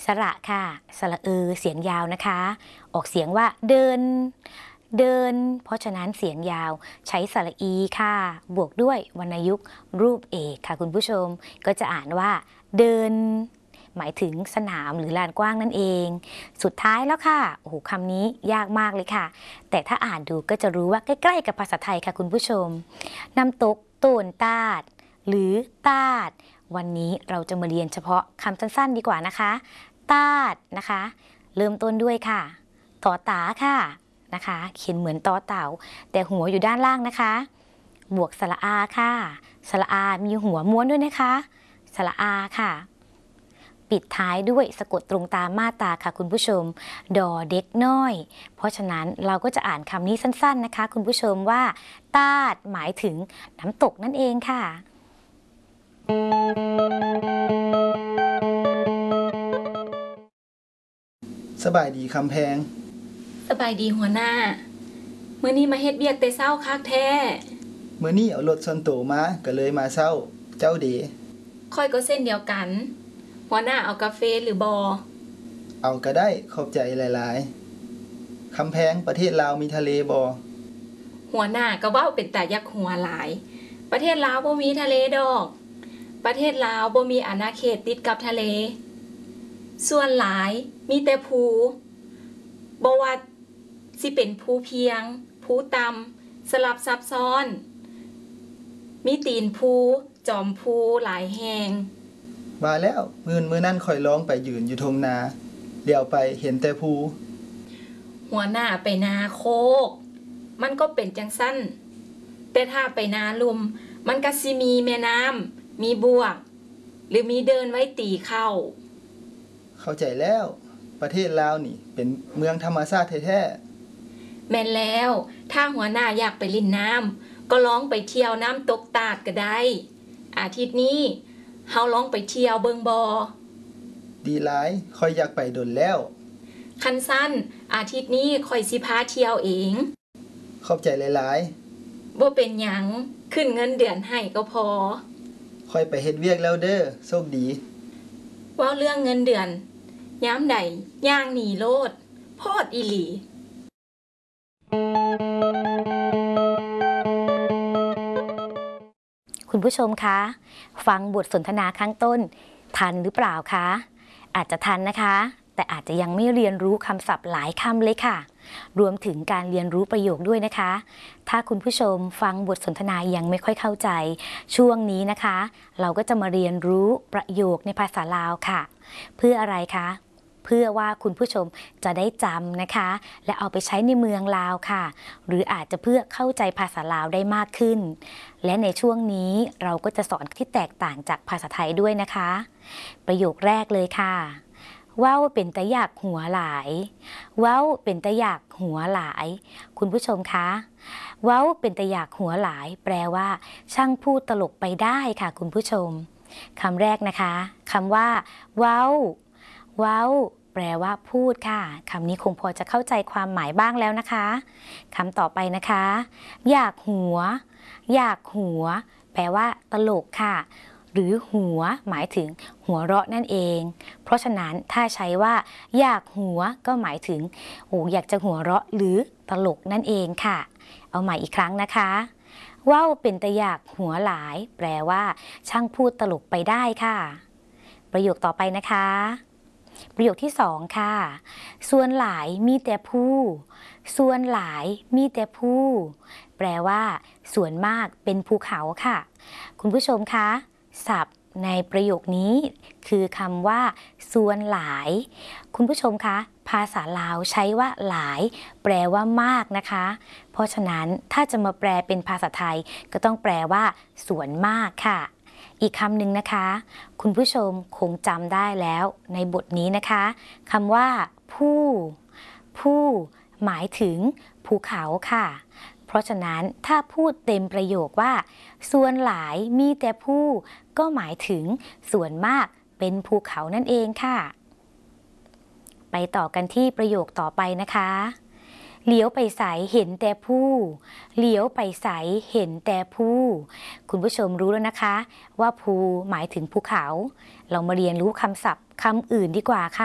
สระค่ะสระเสียงยาวนะคะออกเสียงว่าเดินเพราะฉะนั้นเสียงยาวใช้สระอีค่ะบวกด้วยวรรณยุกต์รูปเอกค่ะคุณผู้ชมก็จะอ่านว่าเดินหมายถึงสนามหรือลานกว้างนั่นเองสุดท้ายแล้วค่ะโอ้โหคำนี้ยากมากเลยค่ะแต่ถ้าอ่านดูก็จะรู้ว่าใกล้ๆกับภาษาไทยค่ะคุณผู้ชมน้ำตกโตนตาดหรือตาดวันนี้เราจะมาเรียนเฉพาะคำสั้นๆดีกว่านะคะตาดนะคะเริ่มต้นด้วยค่ะต่อตาค่ะนะคะเขียนเหมือนต่อเต่าแต่หัวอยู่ด้านล่างนะคะบวกสระอาค่ะสระอามีหัวม้วนด้วยนะคะสระอาค่ะปิดท้ายด้วยสะกดตรงตามมาตราค่ะคุณผู้ชมดอเด็กน้อยเพราะฉะนั้นเราก็จะอ่านคำนี้สั้นๆนะคะคุณผู้ชมว่าตาดหมายถึงน้ำตกนั่นเองค่ะสบายดีคำแพงสบายดีหัวหน้ามื้อนี้มาเฮ็ดเวียกแต่เช้าคักแท้มื้อนี้เอารถส่วนตัวมาก็เลยมาเช้าเจ้าเดค่อยก็เส้นเดียวกันหัวหน้าเอากาแฟหรือบ่เอาก็ได้ขอบใจหลายๆคำแพงประเทศลาวมีทะเลบ่หัวหน้าก็เว้าเป็นตายักหัวหลายประเทศลาวบ่มีทะเลดอกประเทศลาวบ่มีอาณาเขตติดกับทะเลส่วนหลายมีแต่ภูบ่ว่าสิเป็นภูเพียงภูต่ำสลับซับซ้อนมีตีนภูจอมภูหลายแห่งว่าแล้วมื้อนั้นค่อยร้องไปยืนอยู่ทงนาเดี๋ยวไปเห็นแต่ภูหัวหน้าไปนาโคกมันก็เป็นจังซั่นแต่ถ้าไปนาลุ่มมันก็สิมีแม่น้ำมีบวกหรือมีเดินไว้ตีเข้าใจแล้วประเทศลาวนี่เป็นเมืองธรรมชาติแท้ๆแม่นแล้วถ้าหัวหน้าอยากไปลิ่นน้ำก็ลองไปเที่ยวน้ำตกตาดก็ได้อาทิตย์นี้เฮาลองไปเที่ยวเบิงบ่ดีหลายค่อยอยากไปดนแล้วคันสั้นอาทิตย์นี้ค่อยสิพาเที่ยวเองขอบใจหลายๆบ่เป็นหยังขึ้นเงินเดือนให้ก็พอค่อยไปเฮ็ดเวียกแล้วเด้อโชคดีเว้าเรื่องเงินเดือนยามใดย่างหนีโลดโพดอีหลีคุณผู้ชมคะฟังบทสนทนาข้างต้นทันหรือเปล่าคะอาจจะทันนะคะแต่อาจจะยังไม่เรียนรู้คำศัพท์หลายคำเลยค่ะรวมถึงการเรียนรู้ประโยคด้วยนะคะถ้าคุณผู้ชมฟังบทสนทนายังไม่ค่อยเข้าใจช่วงนี้นะคะเราก็จะมาเรียนรู้ประโยคในภาษาลาวค่ะเพื่ออะไรคะเพื่อว่าคุณผู้ชมจะได้จำนะคะและเอาไปใช้ในเมืองลาวค่ะหรืออาจจะเพื่อเข้าใจภาษาลาวได้มากขึ้นและในช่วงนี้เราก็จะสอนที่แตกต่างจากภาษาไทยด้วยนะคะประโยคแรกเลยค่ะเว้าเป็นตะอยากหัวหลายเว้าเป็นตะอยากหัวหลายคุณผู้ชมคะเว้าเป็นตะอยากหัวหลายแปลว่าช่างพูดตลกไปได้ค่ะคุณผู้ชมคำแรกนะคะคำว่าเว้าแปลว่าพูดค่ะคำนี้คงพอจะเข้าใจความหมายบ้างแล้วนะคะคำต่อไปนะคะอยากหัวแปลว่าตลกค่ะหรือหัวหมายถึงหัวเราะนั่นเองเพราะฉะนั้นถ้าใช้ว่าอยากหัวก็หมายถึงอยากจะหัวเราะหรือตลกนั่นเองค่ะเอาใหม่อีกครั้งนะคะเว้าเป็นตะอยากหัวหลายแปลว่าช่างพูดตลกไปได้ค่ะประโยคต่อไปนะคะประโยคที่สองค่ะส่วนหลายมีแต่ผู้ส่วนหลายมีแต่ผู้แปลว่าส่วนมากเป็นภูเขาค่ะคุณผู้ชมคะศัพท์ในประโยคนี้คือคำว่าส่วนหลายคุณผู้ชมคะภาษาลาวใช้ว่าหลายแปลว่ามากนะคะเพราะฉะนั้นถ้าจะมาแปลเป็นภาษาไทยก็ต้องแปลว่าส่วนมากค่ะอีกคำหนึ่งนะคะคุณผู้ชมคงจำได้แล้วในบทนี้นะคะคำว่าผู้หมายถึงภูเขาค่ะเพราะฉะนั้นถ้าพูดเต็มประโยคว่าส่วนหลายมีแต่ผู้ก็หมายถึงส่วนมากเป็นภูเขานั่นเองค่ะไปต่อกันที่ประโยคต่อไปนะคะเลี้ยวไปใสเห็นแต่ผู้เลี้ยวไปใสเห็นแต่ผู้คุณผู้ชมรู้แล้วนะคะว่าภูหมายถึงภูเขาเรามาเรียนรู้คำศัพท์คำอื่นดีกว่าค่ะ